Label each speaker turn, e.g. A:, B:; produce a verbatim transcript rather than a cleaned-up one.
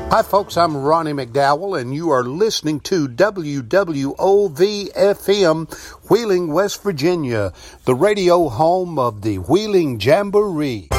A: Hi, folks. I'm Ronnie McDowell, and you are listening to W W O V F M, Wheeling, West Virginia, the radio home of the Wheeling Jamboree.